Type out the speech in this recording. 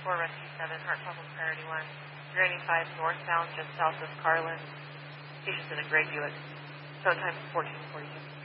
4 Rescue 7, Heart Problem Priority 1. 395 northbound, just south of Carlin. Patient's in a gray Buick. Tow time 14:42.